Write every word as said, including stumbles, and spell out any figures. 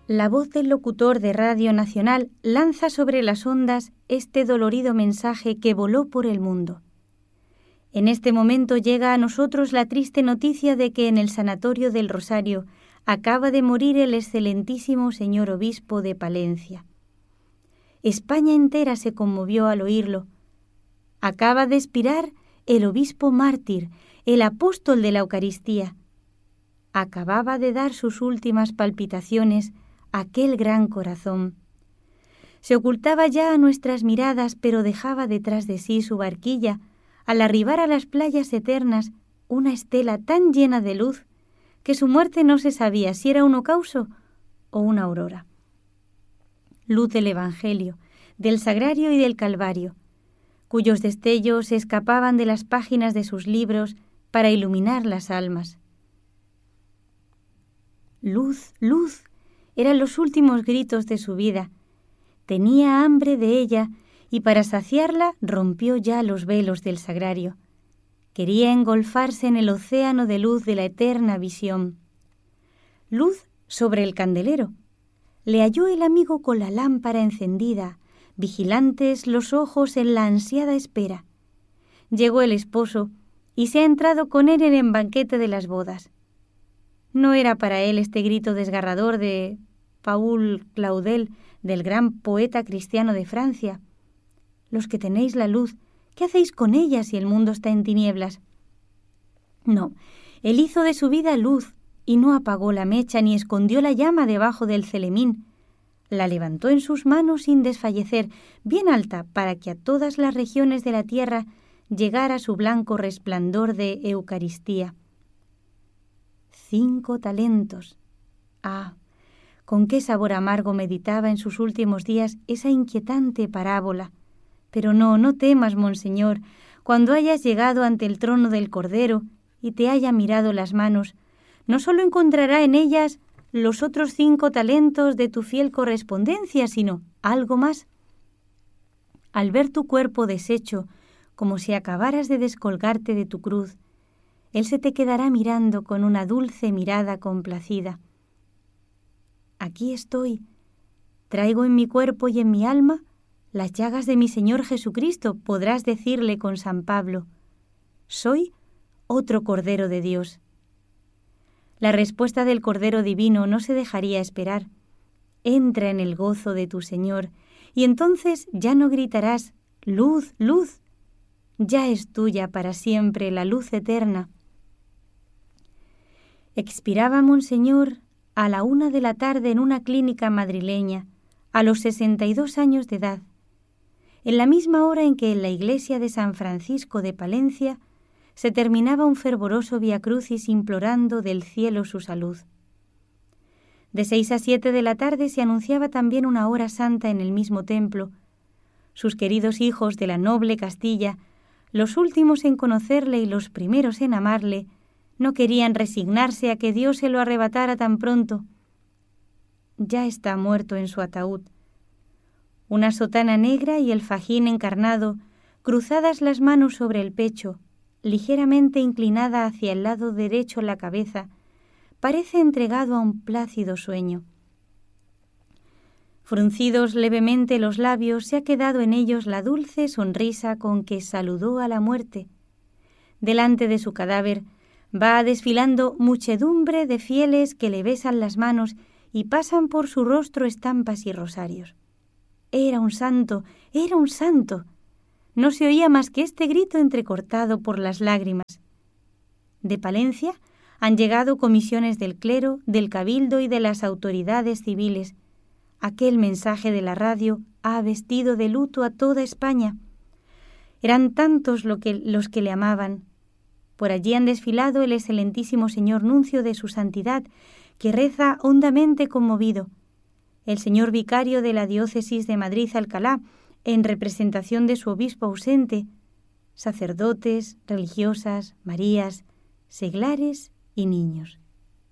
La voz del locutor de Radio Nacional lanza sobre las ondas este dolorido mensaje que voló por el mundo. En este momento llega a nosotros la triste noticia de que en el Sanatorio del Rosario acaba de morir el excelentísimo señor obispo de Palencia. España entera se conmovió al oírlo. Acaba de expirar el obispo mártir, el apóstol de la Eucaristía. Acababa de dar sus últimas palpitaciones aquel gran corazón. Se ocultaba ya a nuestras miradas, pero dejaba detrás de sí su barquilla, al arribar a las playas eternas, una estela tan llena de luz que su muerte no se sabía si era un ocauso o una aurora. Luz del Evangelio, del Sagrario y del Calvario, cuyos destellos se escapaban de las páginas de sus libros para iluminar las almas. Luz, luz, eran los últimos gritos de su vida. Tenía hambre de ella y para saciarla rompió ya los velos del Sagrario. Quería engolfarse en el océano de luz de la eterna visión. Luz sobre el candelero. Le halló el amigo con la lámpara encendida, vigilantes los ojos en la ansiada espera. Llegó el esposo y se ha entrado con él en el banquete de las bodas. No era para él este grito desgarrador de Paul Claudel, del gran poeta cristiano de Francia. Los que tenéis la luz, ¿qué hacéis con ella si el mundo está en tinieblas? No, él hizo de su vida luz y no apagó la mecha ni escondió la llama debajo del celemín. La levantó en sus manos sin desfallecer, bien alta, para que a todas las regiones de la tierra llegara su blanco resplandor de Eucaristía. Cinco talentos. Ah, con qué sabor amargo meditaba en sus últimos días esa inquietante parábola. Pero no, no temas, monseñor, cuando hayas llegado ante el trono del Cordero y te haya mirado las manos, no solo encontrará en ellas los otros cinco talentos de tu fiel correspondencia, sino algo más. Al ver tu cuerpo deshecho, como si acabaras de descolgarte de tu cruz, Él se te quedará mirando con una dulce mirada complacida. Aquí estoy, traigo en mi cuerpo y en mi alma las llagas de mi Señor Jesucristo, podrás decirle con San Pablo. Soy otro Cordero de Dios. La respuesta del Cordero Divino no se dejaría esperar. Entra en el gozo de tu Señor, y entonces ya no gritarás, luz, luz. Ya es tuya para siempre la luz eterna. Expiraba Monseñor a la una de la tarde en una clínica madrileña, a los sesenta y dos años de edad, en la misma hora en que en la iglesia de San Francisco de Palencia se terminaba un fervoroso viacrucis implorando del cielo su salud. De seis a siete de la tarde se anunciaba también una hora santa en el mismo templo. Sus queridos hijos de la noble Castilla, los últimos en conocerle y los primeros en amarle, no querían resignarse a que Dios se lo arrebatara tan pronto. Ya está muerto en su ataúd. Una sotana negra y el fajín encarnado, cruzadas las manos sobre el pecho, ligeramente inclinada hacia el lado derecho la cabeza, parece entregado a un plácido sueño. Fruncidos levemente los labios, se ha quedado en ellos la dulce sonrisa con que saludó a la muerte. Delante de su cadáver va desfilando muchedumbre de fieles que le besan las manos y pasan por su rostro estampas y rosarios. Era un santo, era un santo. No se oía más que este grito entrecortado por las lágrimas. De Palencia han llegado comisiones del clero, del cabildo y de las autoridades civiles. Aquel mensaje de la radio ha vestido de luto a toda España. Eran tantos lo que, los que le amaban. Por allí han desfilado el excelentísimo señor nuncio de su santidad, que reza hondamente conmovido, el señor vicario de la diócesis de Madrid-Alcalá, en representación de su obispo ausente, sacerdotes, religiosas, Marías, seglares y niños.